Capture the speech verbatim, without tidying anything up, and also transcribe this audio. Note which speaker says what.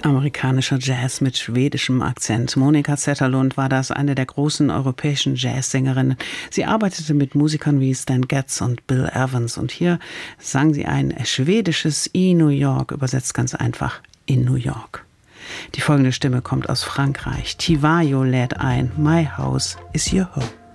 Speaker 1: Amerikanischer Jazz mit schwedischem Akzent. Monika Zetterlund war das, eine der großen europäischen Jazzsängerinnen. Sie arbeitete mit Musikern wie Stan Getz und Bill Evans. Und hier sang sie ein schwedisches I New York, übersetzt ganz einfach in New York. Die folgende Stimme kommt aus Frankreich. Tivayo lädt ein. My House is Your Home.